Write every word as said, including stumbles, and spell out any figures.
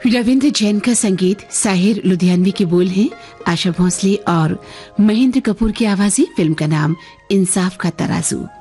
रविंद्र जैन का संगीत, साहिर लुधियानवी के बोल हैं, आशा भोसले और महेंद्र कपूर की आवाज़ें। फिल्म का नाम इंसाफ का तराजू।